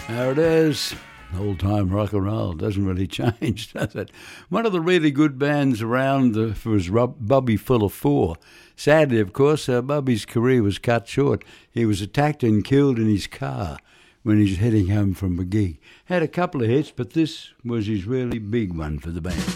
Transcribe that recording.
There it is. Old-time rock and roll. Doesn't really change, does it? One of the really good bands around was Bubby Full of Four. Sadly, of course, Bubby's career was cut short. He was attacked and killed in his car when he was heading home from a gig. Had a couple of hits, but this was his really big one for the band.